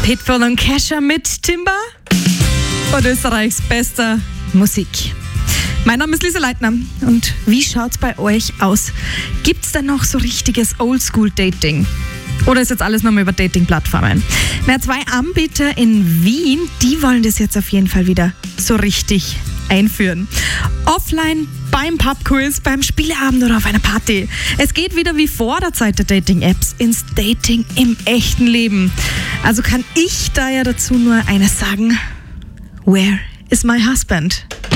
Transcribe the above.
Pitbull und Kesha mit Timber und Österreichs bester Musik. Mein Name ist Lisa Leitner und wie schaut's bei euch aus? Gibt's da noch so richtiges Oldschool-Dating? Oder ist jetzt alles nochmal über Dating-Plattformen? Na, 2 Anbieter in Wien, die wollen das jetzt auf jeden Fall wieder so richtig einführen. Offline, beim Pubquiz, beim Spieleabend oder auf einer Party. Es geht wieder wie vor der Zeit der Dating-Apps ins Dating im echten Leben. Also kann ich da ja dazu nur eines sagen. Where is my husband?